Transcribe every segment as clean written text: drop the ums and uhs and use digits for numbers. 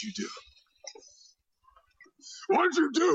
you do? What'd you do?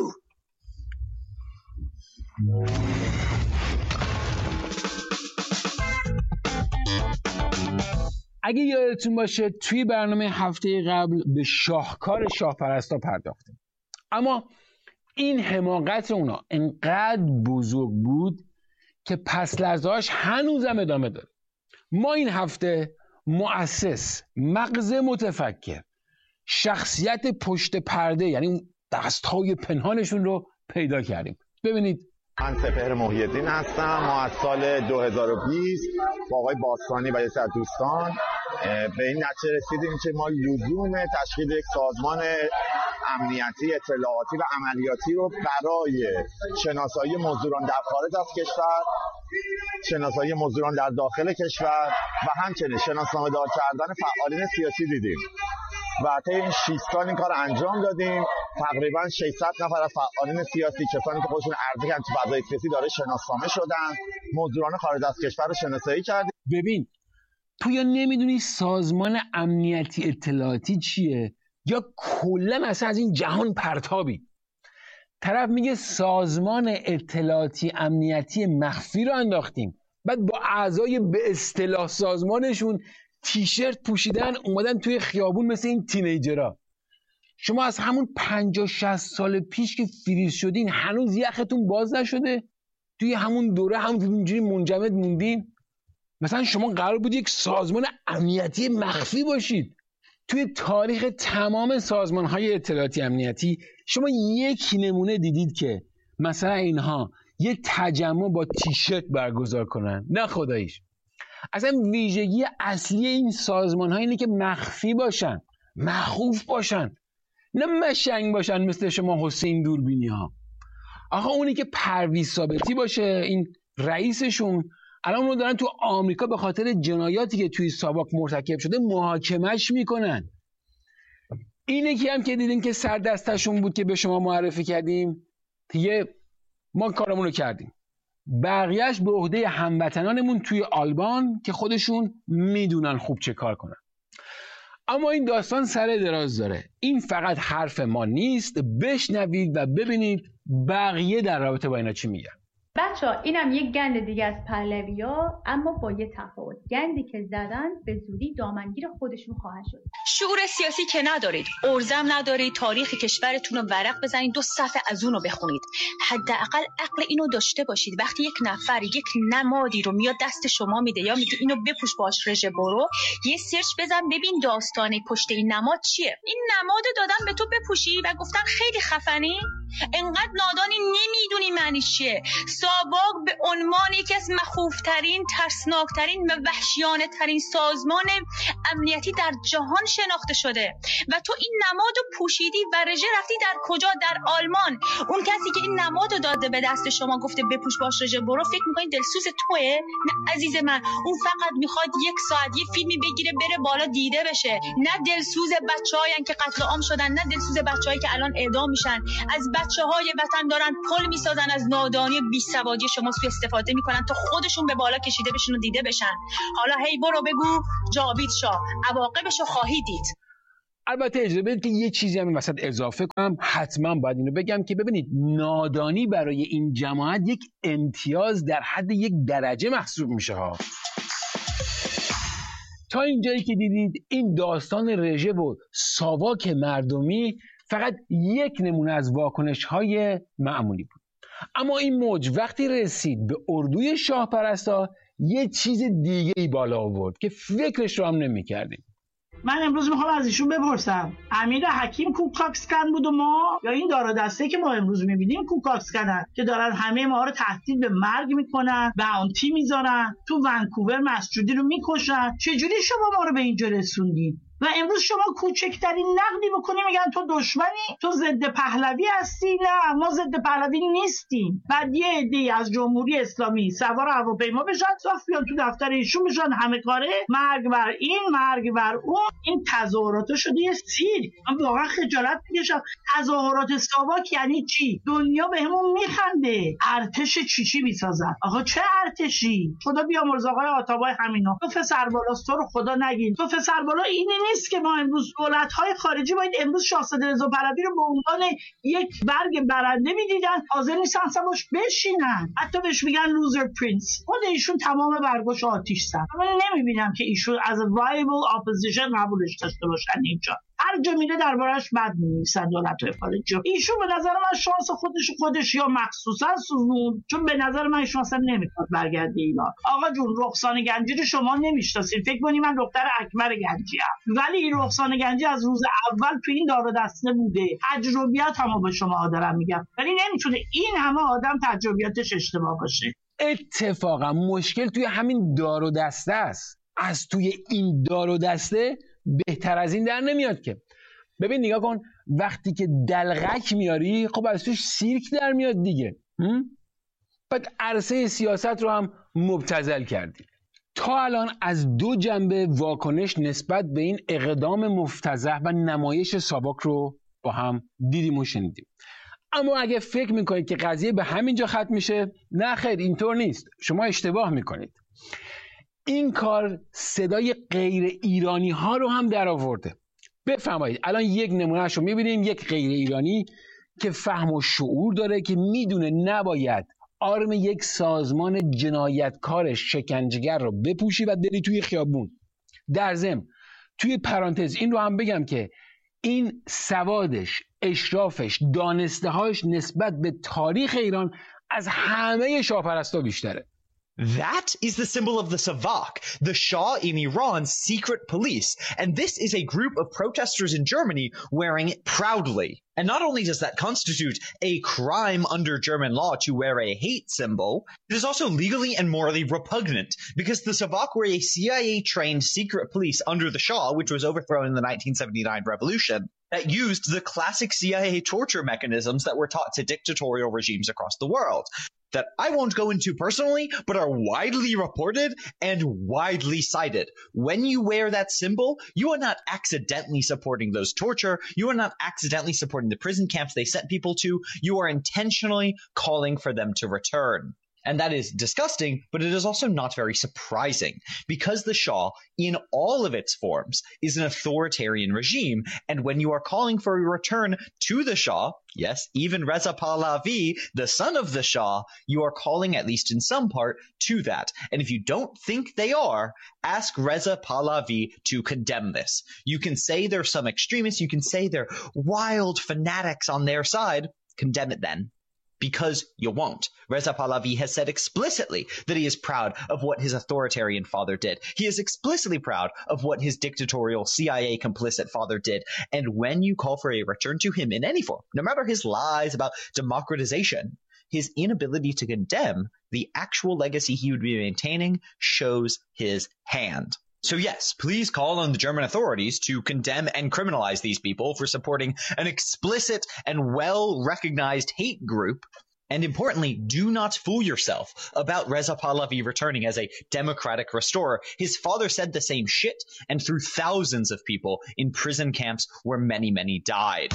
اگه یادتون باشه توی برنامه هفته قبل به شاهکار شاهپرستا پرداختیم، اما این حماقت اونا انقدر بزرگ بود که پس لرزه‌هاش هنوزم ادامه داره. ما این هفته مؤسس، مغز متفکر، شخصیت پشت پرده، یعنی دست‌های پنهانشون رو پیدا کردیم. ببینید. من سپهر محی‌الدین هستم. ما از سال 2020 با آقای باستانی و یه سری دوستان به این نتیجه رسیدیم که ما لزوم تشکیل یک سازمان امنیتی، اطلاعاتی و عملیاتی رو برای شناسایی مزدوران در خارج از کشور، شناسایی مزدوران در داخل کشور و همچنین شناسنامه‌دار کردن فعالین سیاسی دیدیم و طی این 6 سال این کار انجام دادیم. تقریبا 600 نفر از فعالین سیاسی، کسانی که خودشون عرضه کردن تو فضای سیاسی، داره شناسنامه شدن. مزدوران خارج از کشور رو شناسایی کردیم. ببین، تو یا نمیدونی سازمان امنیتی اطلاعاتی چیه یا کلا اصلا از این جهان پرتابی. طرف میگه سازمان اطلاعاتی امنیتی مخفی رو انداختیم، بعد با اعضای به اصطلاح سازمانشون تیشرت پوشیدن اومدن توی خیابون مثل این تینیجرها. شما از همون 50-60 سال پیش که فریز شدین هنوز یختون باز نشده؟ توی همون دوره همونجوری منجمد موندین؟ مثلا شما قرار بود یک سازمان امنیتی مخفی باشید. توی تاریخ تمام سازمان‌های اطلاعاتی امنیتی شما یک نمونه دیدید که مثلا اینها یک تجمع با تیشرت برگزار کنن؟ نه خداییش. اصلا ویژگی اصلی این سازمان‌ها اینه که مخفی باشن، مخوف باشن، نه مشنگ باشن مثل شما حسین دوربینی ها. آخه اونی که پرویز ثابتی باشه، این رئیسشون، الان اونو دارن تو آمریکا به خاطر جنایاتی که توی ساواک مرتکب شده محاکمش میکنن. اینه که هم که دیدین که سر دستشون بود که به شما معرفی کردیم، دیگه ما کارمون رو کردیم. بقیهش به عهده هموطنانمون توی آلمان که خودشون میدونن خوب چه کار کنن. اما این داستان سر دراز داره. این فقط حرف ما نیست. بشنوید و ببینید بقیه در رابطه با اینا چی میگن. بچه‌ها اینم یک گند دیگه از پهلوی‌ها، اما با یه تفاوت. گندی که زدن به زودی دامنگیر خودشون خواهد شد. شعور سیاسی که ندارید، ارزم ندارید، تاریخ کشورتون رو ورق بزنید 2 صفحه از اون رو بخونید. حداقل عقل اینو داشته باشید. وقتی یک نفر یک نمادی رو میاد دست شما میده یا میگه اینو بپوش باش رژه برو، یه سرچ بزن ببین داستانی پشت این نماد چیه. این نمادو دادن به تو بپوشی و گفتن خیلی خفنی، انقدر نادانی نمیدونی معنیش چیه. ساواک به عنوان یکی از مخوفترین، ترسناکترین و وحشیانه ترین سازمان امنیتی در جهان شناخته شده و تو این نمادو پوشیدی و رژه رفتی در کجا؟ در آلمان. اون کسی که این نمادو داده به دست شما گفته بپوش باش رژه برو، فکر می‌کنی دلسوز توئه؟ نه عزیز من، اون فقط میخواد 1 ساعت یه فیلمی بگیره بره بالا دیده بشه. نه دلسوز بچه‌هایی که قتل عام شدن، نه دلسوز بچه‌هایی که الان اعدام میشن. از بچه‌های وطن دارن پل میسازن، از نادانی بیسوادی شما سوء استفاده میکنن تا خودشون به بالا کشیده بشن و دیده بشن. حالا هی برو بگو جاوید شاه، عواقبشو خواهی دید. البته اجازه بدید که یه چیزی هم این وسط اضافه کنم. حتما باید اینو بگم که ببینید، نادانی برای این جماعت یک امتیاز در حد 1 درجه محسوب میشه ها. تا اینجایی که دیدید این داستان رژه و ساواک مردمی فقط یک نمونه از واکنش‌های معمولی بود. اما این موج وقتی رسید به اردوی شاهپرستا یه چیز دیگه ای بالا آورد که فکرش رو هم نمی‌کردیم. من امروز میخوام از ایشون بپرسم امیر حکیم کوکاکسکن بود و ما، یا این دارا دسته که ما امروز میبینیم کوکاکسکنن که دارن همه ما رو تهدید به مرگ میکنن، باونتی میذارن، تو ونکوور مسجودی رو میکشن. چجوری شما ما رو به اینجا رسوندین؟ و امروز شما کوچکترین نقدی بکنی میگن تو دشمنی، تو ضد پهلوی هستی. نه، ما ضد پهلوی نیستیم. بعد یه عده‌ای از جمهوری اسلامی سوار هواپیما بشن، صاف بیان تو دفتر ایشون بشن همه کاره مرگ بر این، مرگ بر اون. این تظاهرات شده یه سیر. من واقعا خجالت میکشم. تظاهرات ساواک یعنی چی؟ دنیا بهمون میخنده. ارتش چی میسازن. آقا چه ارتشی؟ خدا بیامرز آقای آتابای همینا. تو سربالا تو رو خدا نگین. تو سربالا اینی نیست که ما امروز دولت‌های خارجی باید امروز شاهزاده رضا پهلوی رو به عنوان یک برگ برنده می‌دیدن، حاضر نیستن اصلا باش بشینن، حتی بهش میگن لوزر پرنس. خود ایشون تمام برگاش آتیش زد. من نمی‌بینم که ایشون از وایبل اپوزیشن قبولش داشته باشن اینجا. هر جا میره دربارش بد می‌نویسن دولت‌های خارجی. ایشون به نظر من شانس خودش یا مخصوصا سوزون، چون به نظر من شانس نمیخواد برگرده ایران. آقا جون رخسانه گنجی رو شما نمیشناسید، فکر کنید من دختر اکبر گنجی ام، ولی این رخسانه گنجی از روز اول تو این دار و دسته بوده. تجربیات هم به شما دارم میگم، ولی نمیتونه این همه آدم تجربیاتش اشتباه باشه. اتفاقا مشکل توی همین دار و دسته است. از توی این دار و دسته بهتر از این در نمیاد که. ببین نگاه کن، وقتی که دلغک میاری خب از توش سیرک در میاد دیگه. بعد عرصه سیاست رو هم مبتذل کردی. تا الان از دو جنبه واکنش نسبت به این اقدام مفتضح و نمایش ساواک رو با هم دیدیم و شنیدیم. اما اگه فکر میکنید که قضیه به همینجا ختم میشه، نه خیر، اینطور نیست. شما اشتباه میکنید. این کار صدای غیر ایرانی ها رو هم در آورده. بفرمایید الان یک نمونهش رو میبینیم، یک غیر ایرانی که فهم و شعور داره، که میدونه نباید آرم یک سازمان جنایتکار شکنجهگر رو بپوشی و بری توی خیابون. در ضمن توی پرانتز این رو هم بگم که این سوادش، اشرافش، دانسته‌هاش نسبت به تاریخ ایران از همه شاهپرستا بیشتره. That is the symbol of the Savak, the Shah in Iran's secret police. And this is a group of protesters in Germany wearing it proudly. And not only does that constitute a crime under German law to wear a hate symbol, it is also legally and morally repugnant because the Savak were a CIA-trained secret police under the Shah, which was overthrown in the 1979 revolution, that used the classic CIA torture mechanisms that were taught to dictatorial regimes across the world. That I won't go into personally, but are widely reported and widely cited. When you wear that symbol, you are not accidentally supporting those torture. You are not accidentally supporting the prison camps they sent people to. You are intentionally calling for them to return. And that is disgusting, but it is also not very surprising because the Shah, in all of its forms, is an authoritarian regime. And when you are calling for a return to the Shah, yes, even Reza Pahlavi, the son of the Shah, you are calling, at least in some part, to that. And if you don't think they are, ask Reza Pahlavi to condemn this. You can say they're some extremists, you can say they're wild fanatics on their side, condemn it then. Because you won't. Reza Pahlavi has said explicitly that he is proud of what his authoritarian father did. He is explicitly proud of what his dictatorial CIA complicit father did. And when you call for a return to him in any form, no matter his lies about democratization, his inability to condemn the actual legacy he would be maintaining shows his hand. So yes, please call on the German authorities to condemn and criminalize these people for supporting an explicit and well-recognized hate group. And importantly, do not fool yourself about Reza Pahlavi returning as a democratic restorer. His father said the same shit and threw thousands of people in prison camps where many, many died.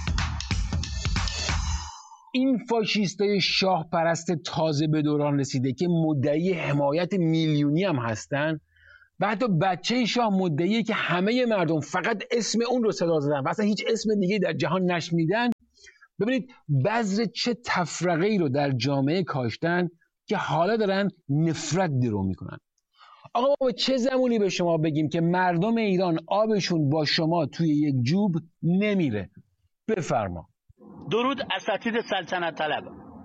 این فاشیستای شاه پرست تازه به دوران رسیده که مدعی حمایت میلیونی هم هستن و حتی بچه شاه مدعیه که همه مردم فقط اسم اون رو صدا زدن و اصلا هیچ اسم دیگه در جهان نشنیدن. ببینید بذر چه تفرقه‌ای رو در جامعه کاشتن که حالا دارن نفرت درو میکنن. آقا ما چه زمانی به شما بگیم که مردم ایران آبشون با شما توی یک جوب نمیره؟ بفرما. درود اساتید سلطنت طلب.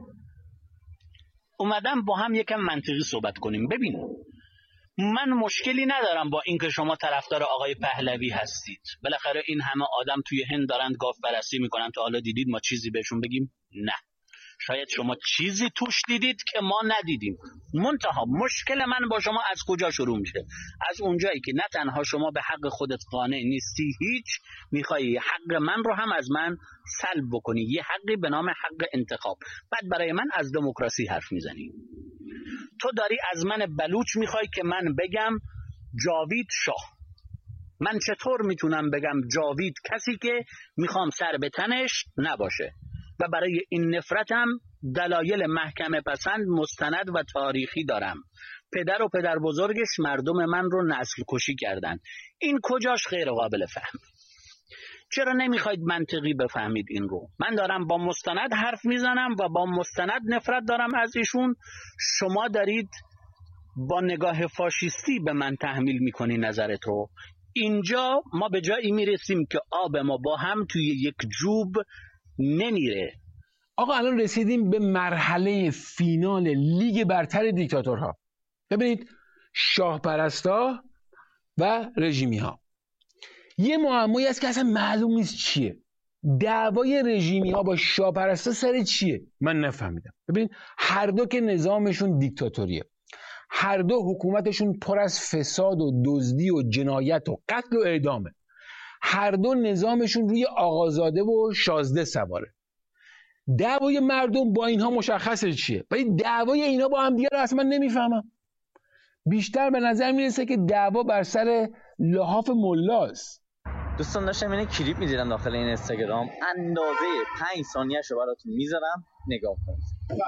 اومدم با هم یکم منطقی صحبت کنیم. ببین من مشکلی ندارم با اینکه شما طرفدار آقای پهلوی هستید. بالاخره این همه آدم توی هند دارن گاو پرستی میکنن. تا حالا دیدید ما چیزی بهشون بگیم؟ نه. شاید شما چیزی توش دیدید که ما ندیدیم. منتها مشکل من با شما از کجا شروع میشه؟ از اونجایی که نه تنها شما به حق خودت قانع نیستی، هیچ میخوایی حق من رو هم از من سلب بکنی، یه حقی به نام حق انتخاب. بعد برای من از دموکراسی حرف میزنی. تو داری از من بلوچ میخوای که من بگم جاوید شاه. من چطور میتونم بگم جاوید کسی که میخوام سر به تنش نباشه؟ و برای این نفرتم دلایل محکمه پسند مستند و تاریخی دارم. پدر و پدر بزرگش مردم من رو نسل کشی کردن. این کجاش غیر قابل فهم؟ چرا نمیخواید منطقی بفهمید این رو؟ من دارم با مستند حرف میزنم و با مستند نفرت دارم از ایشون. شما دارید با نگاه فاشیستی به من تحمیل میکنی نظرت رو. اینجا ما به جایی میرسیم که آب ما با هم توی یک جوب نمیره. آقا الان رسیدیم به مرحله فینال لیگ برتر دیکتاتورها. ببینید، شاه پرستا و رژیمی ها. یه معمایی هست که اصلا معلوم نیست چیه. دعوای رژیمی ها با شاه پرستا سر چیه؟ من نفهمیدم. ببینید، هر دو که نظامشون دیکتاتوریه، هر دو حکومتشون پر از فساد و دزدی و جنایت و قتل و اعدامه، هر دو نظامشون روی آقازاده و شازده سواره. دعوای مردم با اینها مشخصه چیه، ولی دعوای اینا با هم دیگه رو اصلا نمیفهمم. بیشتر به نظر میرسه که دعوا بر سر لحاف ملاست. دوستان داشتم اینه کلیپ می‌دیدم داخل این اینستاگرام، اندازه 5 ثانیه‌اش رو براتون میذارم نگاه کنید.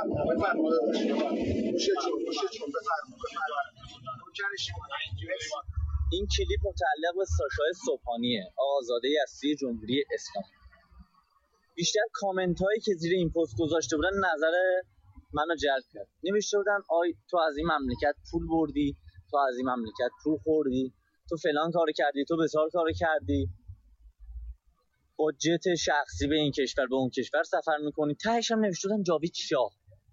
این کلیپ متعلق به ساشای صبحانیه، آقازاده اصلی جمهوری اسلامی. بیشتر کامنت هایی که زیر این پست گذاشته بودن نظر منو جلب کرد. نوشته بودن آی تو از این مملکت پول بردی، تو از این مملکت پول خوردی، تو فلان کارو کردی، تو بسار کارو کردی، با جت شخصی به این کشور به اون کشور سفر میکنی. تهش هم نوشته بودن جاوید شاه.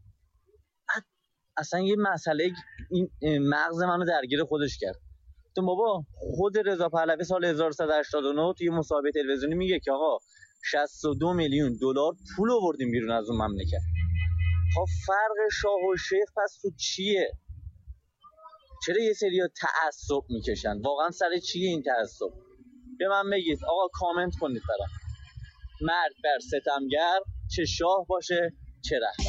اصلا یه مسئله این مغز منو درگیر خودش کرد. تو بابا خود رضا پهلوی سال 1189 توی مصاحبه تلویزیونی میگه که آقا 62 میلیون دلار پول آوردیم بیرون از اون مملکت. ها فرق شاه و شیخ پس تو چیه؟ چرا یه سری‌ها تعصب میکشن؟ واقعا سر چیه این تعصب؟ به من بگید آقا، کامنت کنید برام. مرد بر ستمگر، چه شاه باشه چه رهبر.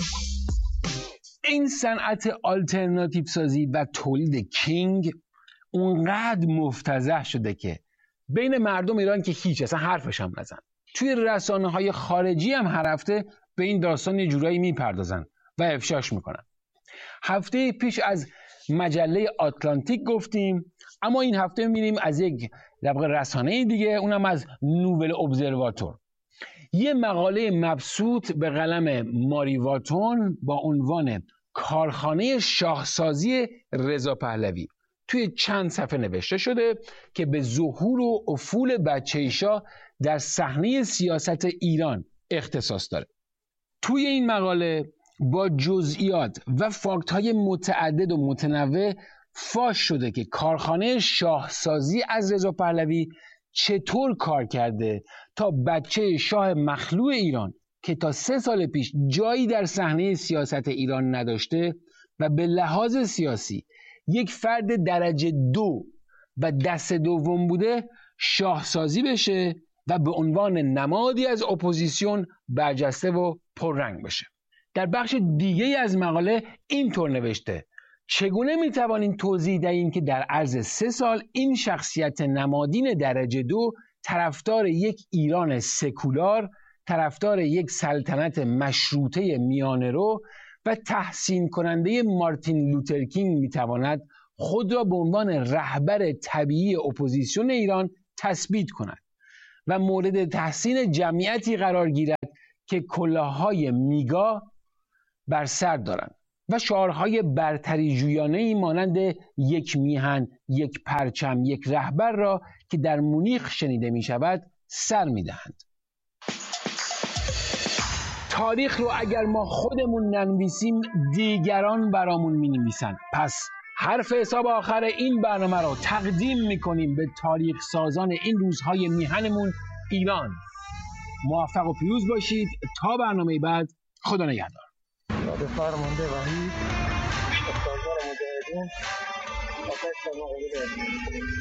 این صنعت آلترناتیو سازی و تولید کینگ اونقدر مفتضح شده که بین مردم ایران که هیچ اصلا حرفش هم نزن. توی رسانه‌های خارجی هم هر هفته به این داستان یه جورایی میپردازن و افشاش میکنن. هفته پیش از مجله آتلانتیک گفتیم، اما این هفته میریم از یک رسانه دیگه، اونم از نوول ابزرواتور. یه مقاله مبسوط به قلم ماری واتون با عنوان کارخانه شاهسازی رضا پهلوی توی چند صفحه نوشته شده که به ظهور و افول بچه شاه در صحنه سیاست ایران اختصاص داره. توی این مقاله با جزئیات و فاکت‌های متعدد و متنوع فاش شده که کارخانه شاهسازی از رضا پهلوی چطور کار کرده تا بچه شاه مخلوع ایران که تا 3 سال پیش جایی در صحنه سیاست ایران نداشته و به لحاظ سیاسی یک فرد درجه 2 و دست دوم بوده شاهسازی بشه و به عنوان نمادی از اپوزیسیون برجسته و پررنگ بشه. در بخش دیگه از مقاله اینطور نوشته: چگونه میتوانیم توضیح دهیم که در عرض 3 سال این شخصیت نمادین درجه 2 طرفدار یک ایران سکولار، طرفدار یک سلطنت مشروطه میانه‌رو و تحسین کننده مارتین لوترکینگ میتواند خود را به عنوان رهبر طبیعی اپوزیسیون ایران تثبیت کند و مورد تحسین جمعیتی قرار گیرد که کلاههای میگا بر سر دارند و شعارهای برتری جویانه‌ای مانند یک میهن، یک پرچم، یک رهبر را که در مونیخ شنیده می شود سر می دهند. تاریخ رو اگر ما خودمون ننویسیم دیگران برامون می نویسن. پس حرف حساب آخر این برنامه رو تقدیم می کنیم به تاریخ سازان این روزهای میهنمون ایران. موفق و پیروز باشید. تا برنامه بعد، خدا نگهدار. به فرمانده وحید، استاندار مجاهدین، آتش